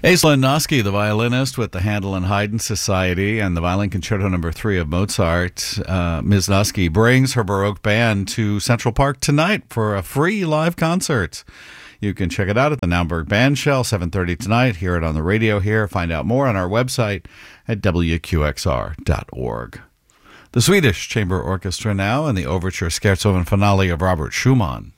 Aislinn Noske, the violinist with the Handel and Haydn Society and the Violin Concerto No. 3 of Mozart. Ms. Noske brings her Baroque band to Central Park tonight for a free live concert. You can check it out at the Naumburg Bandshell, 7:30 tonight. Hear it on the radio here. Find out more on our website at wqxr.org. The Swedish Chamber Orchestra now, and the overture scherzo and finale of Robert Schumann.